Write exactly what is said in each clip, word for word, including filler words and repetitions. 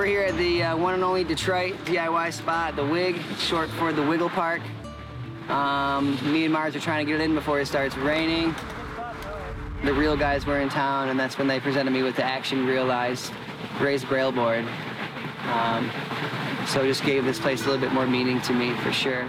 We're here at the uh, one and only Detroit D I Y spot, The Wig, short for the Wiggle Park. Um, me and Mars are trying to get it in before it starts raining. The real guys were in town, and that's when they presented me with the Action Realized raised braille board. Um, so it just gave this place a little bit more meaning to me, for sure.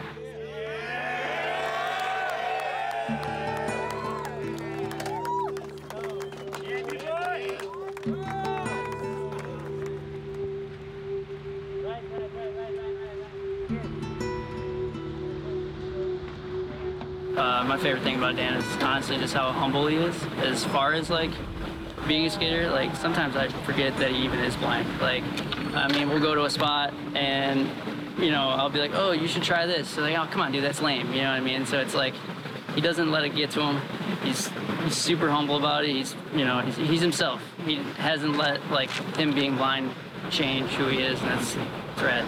Uh, my favorite thing about Dan is honestly just how humble he is. As far as like being a skater, like sometimes I forget that he even is blind. Like, I mean, we'll go to a spot and, you know, I'll be like, oh, you should try this. So like, oh, come on, dude, that's lame. You know what I mean? So it's like, he doesn't let it get to him. He's, he's super humble about it. He's, you know, he's, he's himself. He hasn't let like him being blind change who he is, and that's, that's rad.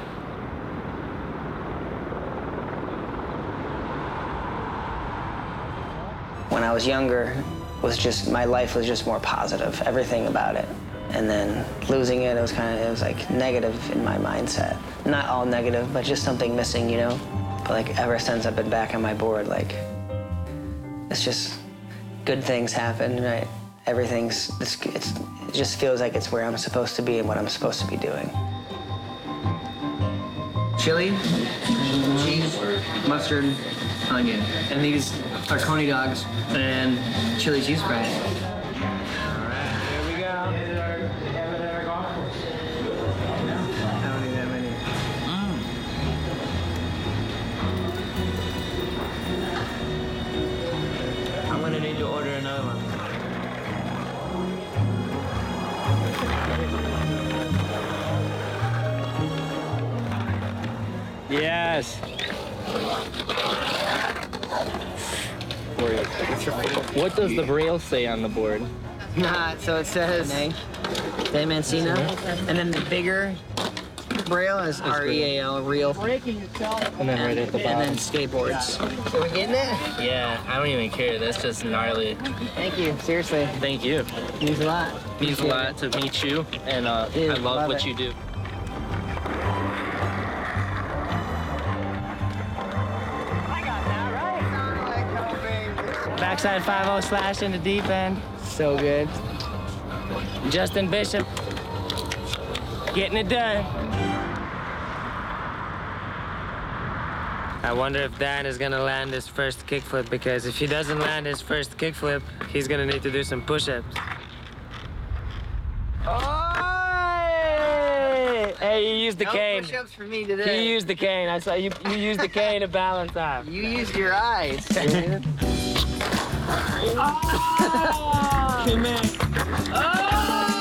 When I was younger, was just my life was just more positive, everything about it. And then losing it, it was kind of it was like negative in my mindset. Not all negative, but just something missing, you know. But like ever since I've been back on my board, like it's just good things happen, right? Everything's it's, it's it just feels like it's where I'm supposed to be and what I'm supposed to be doing. Chili, cheese, mustard, onion, and these are Coney dogs and chili cheese fries. All right, here we go. I don't need that many. Mm. I'm gonna need to order another one. Yes. What does the braille say on the board? Nah, so it says De Mancina, and then the bigger braille is R E A L, real. And then right at the bottom. And then skateboards. Are we getting it? Yeah, I don't even care. That's just gnarly. Thank you, seriously. Thank you. It means a lot. Means a lot to meet you, and uh, Dude, I love, love what it. you do. Backside five oh slash in the deep end. So good. Justin Bishop getting it done. I wonder if Dan is gonna land his first kickflip, because if he doesn't land his first kickflip, he's gonna need to do some push-ups. Oh! Hey, you used the No cane. push-ups for me today. You used the cane. I saw you. You used the cane to balance out. You used your eyes, dude. Oh! Came in. Oh!